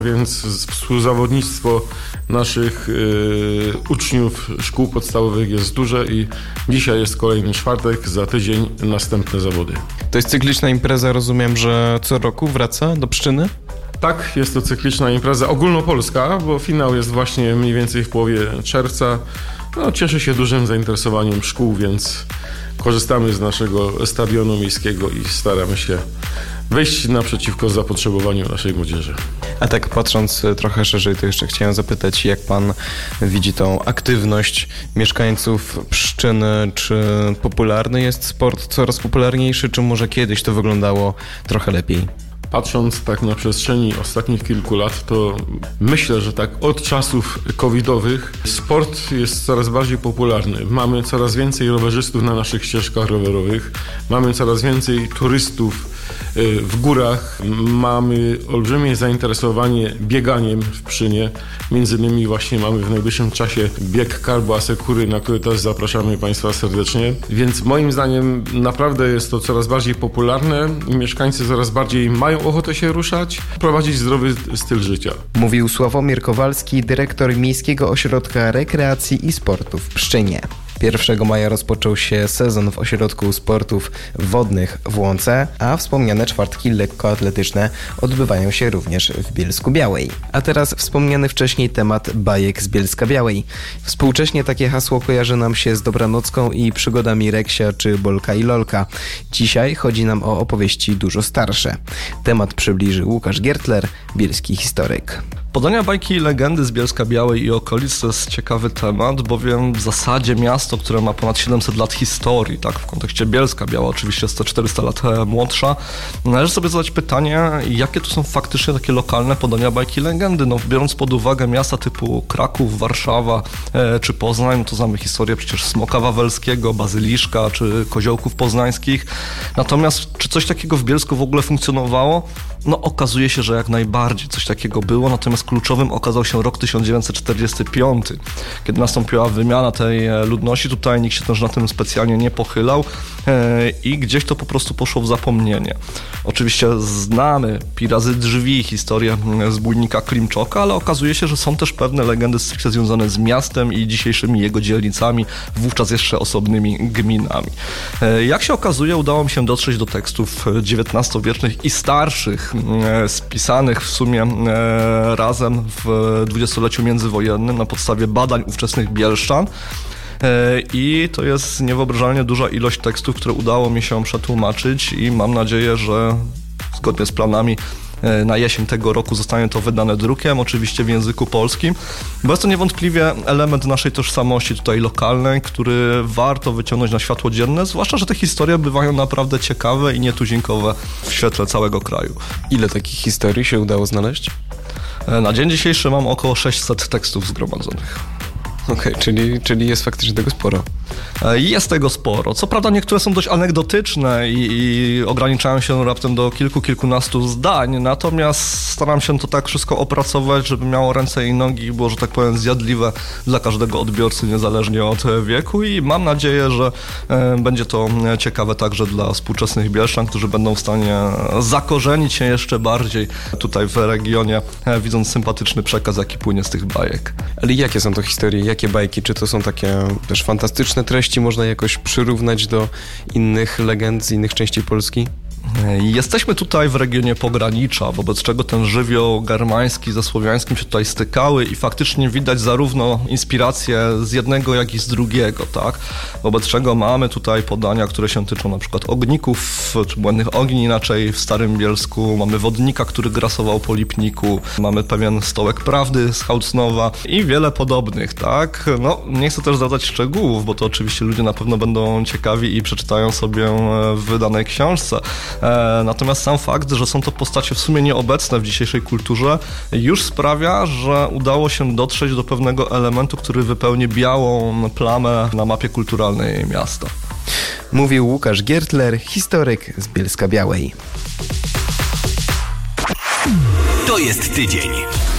Więc współzawodnictwo naszych uczniów szkół podstawowych jest duże i dzisiaj jest kolejny czwartek, za tydzień następne zawody. To jest cykliczna impreza, rozumiem, że co roku wraca do Pszczyny? Tak, jest to cykliczna impreza ogólnopolska, bo finał jest właśnie mniej więcej w połowie czerwca. Cieszy się dużym zainteresowaniem szkół, więc korzystamy z naszego stadionu miejskiego i staramy się wyjść naprzeciwko zapotrzebowaniu naszej młodzieży. A tak patrząc trochę szerzej, to jeszcze chciałem zapytać, jak pan widzi tą aktywność mieszkańców Pszczyny? Czy popularny jest sport coraz popularniejszy, czy może kiedyś to wyglądało trochę lepiej? Patrząc tak na przestrzeni ostatnich kilku lat, to myślę, że tak od czasów covidowych sport jest coraz bardziej popularny. Mamy coraz więcej rowerzystów na naszych ścieżkach rowerowych, mamy coraz więcej turystów w górach, mamy olbrzymie zainteresowanie bieganiem w Pszczynie. Między innymi właśnie mamy w najbliższym czasie bieg Carbo Asekury, na który też zapraszamy Państwa serdecznie. Więc moim zdaniem naprawdę jest to coraz bardziej popularne i mieszkańcy coraz bardziej mają ochotę się ruszać, prowadzić zdrowy styl życia. Mówił Sławomir Kowalski, dyrektor Miejskiego Ośrodka Rekreacji i Sportu w Pszczynie. 1 maja rozpoczął się sezon w Ośrodku Sportów Wodnych w Łące, a wspomniane czwartki lekkoatletyczne odbywają się również w Bielsku-Białej. A teraz wspomniany wcześniej temat bajek z Bielska-Białej. Współcześnie takie hasło kojarzy nam się z Dobranocką i przygodami Reksia czy Bolka i Lolka. Dzisiaj chodzi nam o opowieści dużo starsze. Temat przybliży Łukasz Giertler, bielski historyk. Podania bajki i legendy z Bielska-Białej i okolic to jest ciekawy temat, bowiem w zasadzie miasto, które ma ponad 700 lat historii, tak, w kontekście Bielska-Biała oczywiście jest to 400 lat młodsza, należy sobie zadać pytanie, jakie tu są faktycznie takie lokalne podania bajki i legendy. Biorąc pod uwagę miasta typu Kraków, Warszawa czy Poznań, to znamy historię przecież Smoka Wawelskiego, Bazyliszka czy Koziołków Poznańskich. Natomiast czy coś takiego w Bielsku w ogóle funkcjonowało? Okazuje się, że jak najbardziej coś takiego było, natomiast kluczowym okazał się rok 1945, kiedy nastąpiła wymiana tej ludności. Tutaj nikt się też na tym specjalnie nie pochylał i gdzieś to po prostu poszło w zapomnienie. Oczywiście znamy pi razy drzwi historię zbójnika Klimczoka, ale okazuje się, że są też pewne legendy stricte związane z miastem i dzisiejszymi jego dzielnicami, wówczas jeszcze osobnymi gminami. Jak się okazuje, udało mi się dotrzeć do tekstów XIX-wiecznych i starszych, spisanych w sumie razem w dwudziestoleciu międzywojennym na podstawie badań ówczesnych bielszczan. I to jest niewyobrażalnie duża ilość tekstów, które udało mi się przetłumaczyć i mam nadzieję, że zgodnie z planami na jesień tego roku zostanie to wydane drukiem, oczywiście w języku polskim, bo jest to niewątpliwie element naszej tożsamości tutaj lokalnej, który warto wyciągnąć na światło dzienne, zwłaszcza, że te historie bywają naprawdę ciekawe i nietuzinkowe w świetle całego kraju. Ile takich historii się udało znaleźć? Na dzień dzisiejszy mam około 600 tekstów zgromadzonych. Okej, czyli jest faktycznie tego sporo. Jest tego sporo. Co prawda niektóre są dość anegdotyczne i ograniczają się raptem do kilkunastu zdań, natomiast staram się to tak wszystko opracować, żeby miało ręce i nogi i było, że tak powiem, zjadliwe dla każdego odbiorcy, niezależnie od wieku i mam nadzieję, że będzie to ciekawe także dla współczesnych bielszczan, którzy będą w stanie zakorzenić się jeszcze bardziej tutaj w regionie, widząc sympatyczny przekaz, jaki płynie z tych bajek. Ale jakie są to historie? Jakie bajki? Czy to są takie też fantastyczne treści? Można jakoś przyrównać do innych legend z innych części Polski? Jesteśmy tutaj w regionie pogranicza, wobec czego ten żywioł germański ze słowiańskim się tutaj stykały i faktycznie widać zarówno inspiracje z jednego, jak i z drugiego, tak? Wobec czego mamy tutaj podania, które się tyczą na przykład ogników, czy błędnych ogni inaczej w Starym Bielsku, mamy wodnika, który grasował po Lipniku, mamy pewien stołek prawdy z Hałcnowa i wiele podobnych, tak? Nie chcę też zdradzać szczegółów, bo to oczywiście ludzie na pewno będą ciekawi i przeczytają sobie w wydanej książce. Natomiast sam fakt, że są to postacie w sumie nieobecne w dzisiejszej kulturze, już sprawia, że udało się dotrzeć do pewnego elementu, który wypełni białą plamę na mapie kulturalnej miasta. Mówił Łukasz Giertler, historyk z Bielska-Białej. To jest tydzień.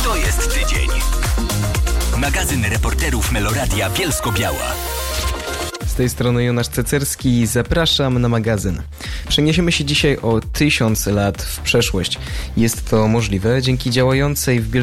Magazyn reporterów Meloradia Bielsko-Biała. Z tej strony Jonasz Cecerski, zapraszam na magazyn. Przeniesiemy się dzisiaj o 1000 lat w przeszłość. Jest to możliwe dzięki działającej w